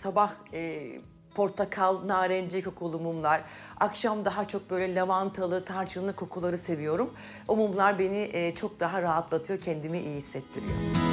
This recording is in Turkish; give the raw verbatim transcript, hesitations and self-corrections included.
sabah e, portakal, narenciye kokulu mumlar. Akşam daha çok böyle lavantalı, tarçınlı kokuları seviyorum. O mumlar beni e, çok daha rahatlatıyor, kendimi iyi hissettiriyor.